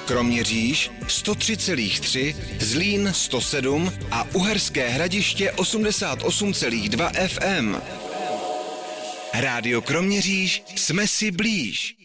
Kroměříž 103,3, Zlín 107 a Uherské Hradiště 88,2 FM. Rádio Kroměříž, jsme si blíž.